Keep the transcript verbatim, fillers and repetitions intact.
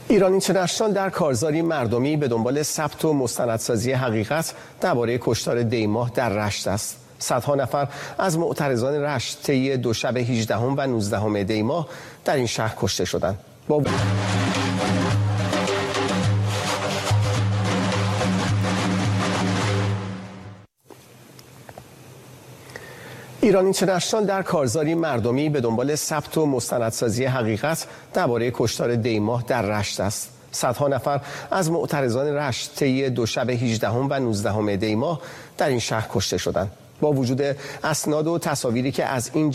ایران اینترنشنال در کارزاری مردمی به دنبال ثبت و مستندسازی حقیقت درباره کشتار دیماه در رشت است. صدها نفر از معترضان رشت طی دو شب هجدهم و نوزدهم دیماه در این شهر کشته شدند. با ایران اینترنشنال در کارزاری مردمی به دنبال ثبت و مستندسازی حقیقت درباره کشتار دیماه در رشت است. صدها نفر از معترضان رشت طی دو شب هجدهم و نوزدهم دیماه در این شهر کشته شدند. با وجود اسناد و تصاویری که از این